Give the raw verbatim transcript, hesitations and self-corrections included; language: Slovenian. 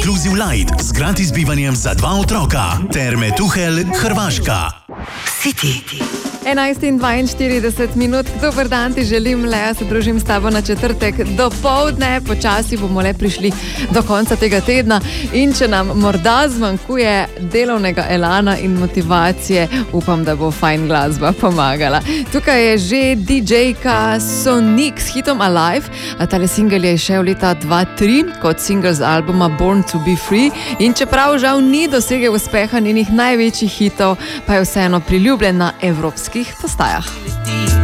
Inclusive Light z gratis bivanjem za dva otroka. Terme Tuhelj, Hrvaška. City. enajst in dvainštirideset minut, dober dan ti želim, Lea, se družim s tabo na četrtek do povdne, počasi bomo le prišli do konca tega tedna in če nam morda zmanjkuje delovnega elana in motivacije, upam, da bo fajn glasba pomagala. Tukaj je že didžejka Sonic s hitom Alive, a tale singel je šel leta dva tisoč tri kot singel z albuma Born to be Free in čeprav žal ni dosegel uspeha njenih največjih hitov, pa je vseeno priljubljen na evropski postajah.